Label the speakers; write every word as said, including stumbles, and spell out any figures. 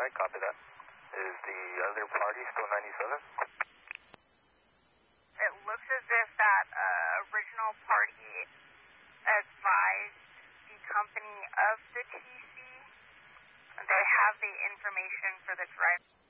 Speaker 1: I copy that. Is the other party still ninety-seven?
Speaker 2: It looks as if that uh, original party advised the company of the T C. They have the information for the driver.